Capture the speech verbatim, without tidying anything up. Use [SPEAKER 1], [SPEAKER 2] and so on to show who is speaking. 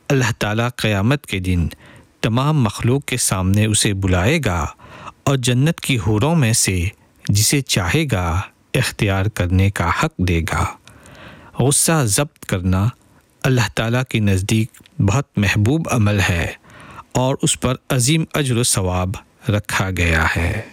[SPEAKER 1] अल्लाह ताला क़यामत के दिन तमाम मखलूक के सामने उसे बुलाएगा और जन्नत की हूरों में से जिसे चाहेगा इख्तियार करने का हक देगा। गुस्सा ज़ब्त करना अल्लाह ताला के नज़दीक बहुत महबूब अमल है और उस पर अजीम अज्र व सवाब रखा गया है।